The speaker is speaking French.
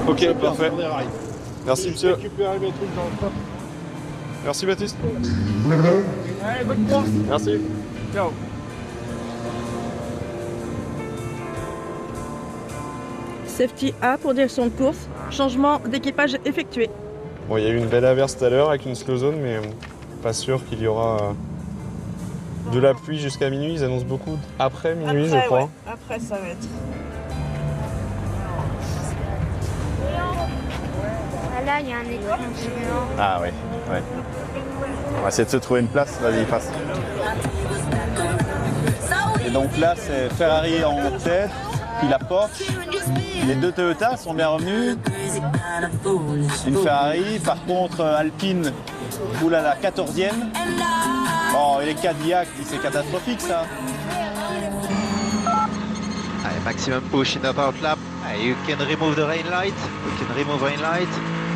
Ok, parfait. Merci monsieur. Récupérer mes trucs dans le coffre. Merci Baptiste. Allez, bonne course. Merci. Ciao. Safety A pour direction de course. Changement d'équipage effectué. Bon, il y a eu une belle averse tout à l'heure avec une slow zone, mais pas sûr qu'il y aura de la pluie jusqu'à minuit. Ils annoncent beaucoup après minuit, je crois. Ouais. Après, ça va être. Ah, là, il y a un écran géant. Ah oui, ouais. On va essayer de se trouver une place. Vas-y, passe. Et donc là, c'est Ferrari en tête, puis la Porsche. Les deux Toyota sont bien revenus. Une Ferrari, par contre Alpine roule à la 14e. Oh, et les Cadillac, c'est catastrophique ça. Maximum push in the power lap. You can remove the rain light. You can remove rain light.